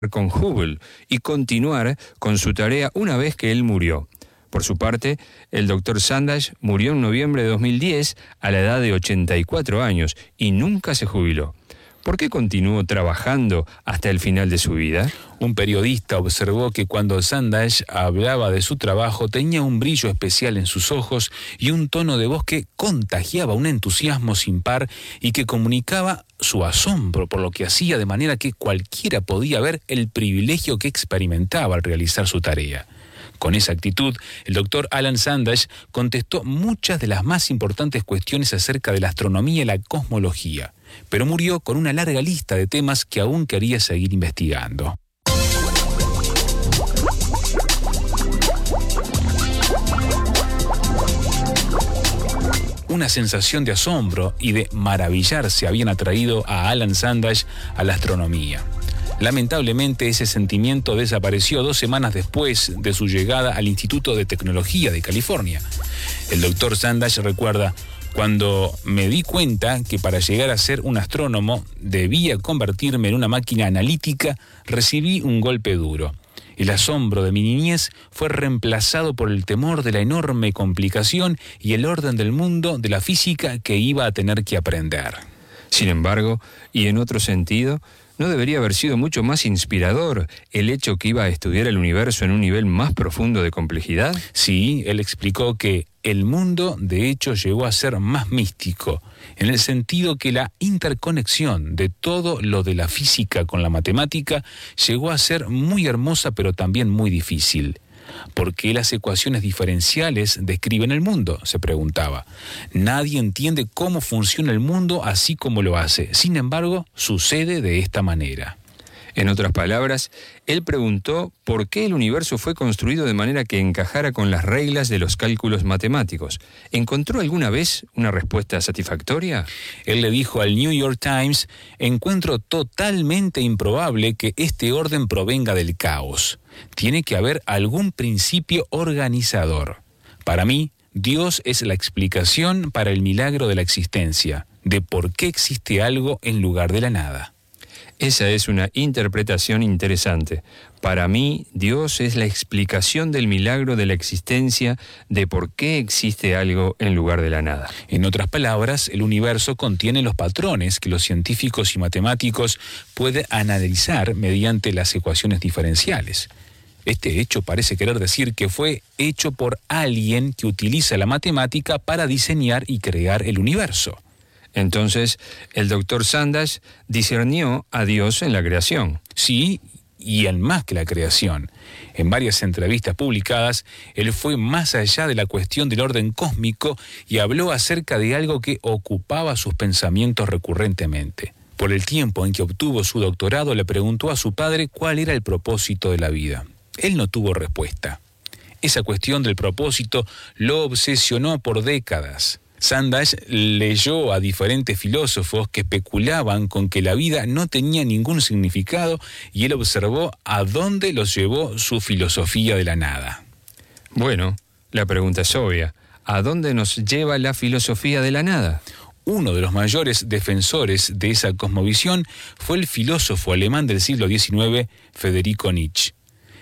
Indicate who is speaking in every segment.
Speaker 1: con Hubble y continuar con su tarea una vez que él murió. Por su parte, el Dr. Sandage murió en noviembre de 2010 a la edad de 84 años y nunca se jubiló. ¿Por qué continuó trabajando hasta el final de su vida?
Speaker 2: Un periodista observó que cuando Sandage hablaba de su trabajo tenía un brillo especial en sus ojos y un tono de voz que contagiaba un entusiasmo sin par y que comunicaba su asombro por lo que hacía, de manera que cualquiera podía ver el privilegio que experimentaba al realizar su tarea. Con esa actitud, el doctor Alan Sandage contestó muchas de las más importantes cuestiones acerca de la astronomía y la cosmología, pero murió con una larga lista de temas que aún quería seguir investigando. Una sensación de asombro y de maravillarse habían atraído a Alan Sandage a la astronomía. Lamentablemente, ese sentimiento desapareció 2 semanas después de su llegada al Instituto de Tecnología de California. El doctor Sandage recuerda: cuando me di cuenta que para llegar a ser un astrónomo debía convertirme en una máquina analítica, recibí un golpe duro. El asombro de mi niñez fue reemplazado por el temor de la enorme complicación y el orden del mundo de la física que iba a tener que aprender.
Speaker 1: Sin embargo, y en otro sentido, ¿no debería haber sido mucho más inspirador el hecho que iba a estudiar el universo en un nivel más profundo de complejidad?
Speaker 2: Sí, él explicó que el mundo, de hecho, llegó a ser más místico, en el sentido que la interconexión de todo lo de la física con la matemática llegó a ser muy hermosa, pero también muy difícil. ¿Por qué las ecuaciones diferenciales describen el mundo?, se preguntaba. Nadie entiende cómo funciona el mundo así como lo hace. Sin embargo, sucede de esta manera.
Speaker 1: En otras palabras, él preguntó por qué el universo fue construido de manera que encajara con las reglas de los cálculos matemáticos. ¿Encontró alguna vez una respuesta satisfactoria?
Speaker 2: Él le dijo al New York Times: encuentro totalmente improbable que este orden provenga del caos. Tiene que haber algún principio organizador. Para mí, Dios es la explicación para el milagro de la existencia, de por qué existe algo en lugar de la nada.
Speaker 1: Esa es una interpretación interesante. Para mí, Dios es la explicación del milagro de la existencia, de por qué existe algo en lugar de la nada.
Speaker 2: En otras palabras, el universo contiene los patrones que los científicos y matemáticos pueden analizar mediante las ecuaciones diferenciales. Este hecho parece querer decir que fue hecho por alguien que utiliza la matemática para diseñar y crear el universo.
Speaker 1: Entonces, el doctor Sandage discernió a Dios en la creación.
Speaker 2: Sí, y en más que la creación. En varias entrevistas publicadas, él fue más allá de la cuestión del orden cósmico y habló acerca de algo que ocupaba sus pensamientos recurrentemente. Por el tiempo en que obtuvo su doctorado, le preguntó a su padre cuál era el propósito de la vida. Él no tuvo respuesta. Esa cuestión del propósito lo obsesionó por décadas. Sandage leyó a diferentes filósofos que especulaban con que la vida no tenía ningún significado y él observó a dónde los llevó su filosofía de la nada.
Speaker 1: Bueno, la pregunta es obvia. ¿A dónde nos lleva la filosofía de la nada?
Speaker 2: Uno de los mayores defensores de esa cosmovisión fue el filósofo alemán del siglo XIX, Friedrich Nietzsche.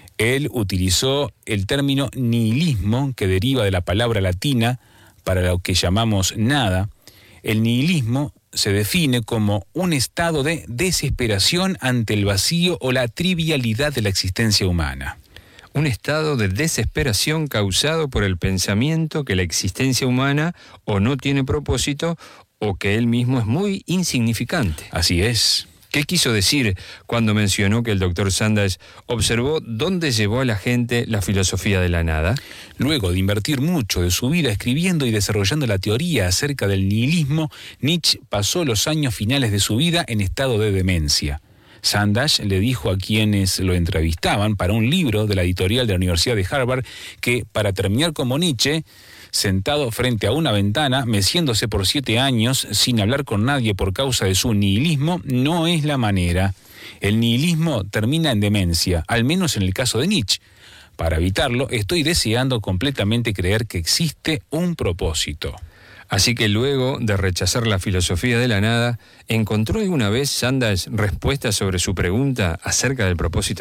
Speaker 2: Él utilizó el término nihilismo, que deriva de la palabra latina para lo que llamamos nada. El nihilismo se define como un estado de desesperación ante el vacío o la trivialidad de la existencia humana.
Speaker 1: Un estado de desesperación causado por el pensamiento que la existencia humana o no tiene propósito o que él mismo es muy insignificante.
Speaker 2: Así es.
Speaker 1: ¿Qué quiso decir cuando mencionó que el doctor Sandage observó dónde llevó a la gente la filosofía de la nada?
Speaker 2: Luego de invertir mucho de su vida escribiendo y desarrollando la teoría acerca del nihilismo, Nietzsche pasó los años finales de su vida en estado de demencia. Sandage le dijo a quienes lo entrevistaban para un libro de la editorial de la Universidad de Harvard que, para terminar como Nietzsche, sentado frente a una ventana, meciéndose por 7 años, sin hablar con nadie por causa de su nihilismo, no es la manera. El nihilismo termina en demencia, al menos en el caso de Nietzsche. Para evitarlo, estoy deseando completamente creer que existe un propósito.
Speaker 1: Así que luego de rechazar la filosofía de la nada, ¿encontró alguna vez Sandage respuestas sobre su pregunta acerca del propósito